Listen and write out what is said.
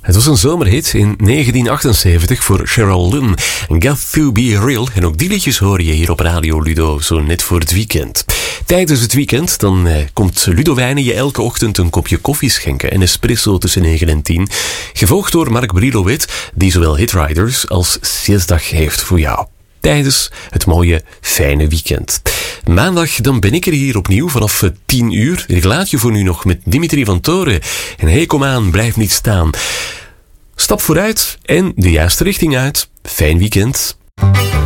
Het was een zomerhit in 1978 voor Cheryl Lynn. Got to be real. En ook die liedjes hoor je hier op Radio Ludo, zo net voor het weekend. Tijdens het weekend dan komt Ludo Wijnen je elke ochtend een kopje koffie schenken. Een espresso tussen 9 en 10. Gevolgd door Mark Brilowit, die zowel hitriders als siestdag heeft voor jou. Tijdens het mooie, fijne weekend. Maandag dan ben ik er hier opnieuw vanaf 10 uur. Ik laat je voor nu nog met Dimitri van Toren. En hey, kom aan, blijf niet staan. Stap vooruit en de juiste richting uit. Fijn weekend.